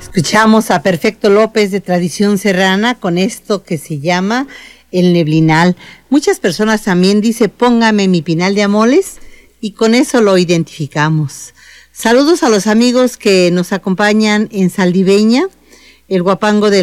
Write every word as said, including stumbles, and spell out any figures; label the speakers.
Speaker 1: Escuchamos a Perfecto López de Tradición Serrana con esto que se llama El Neblinal. Muchas personas también dicen póngame mi pinal de amoles y con eso lo identificamos. Saludos a los amigos que nos acompañan en Saldiveña, el guapango de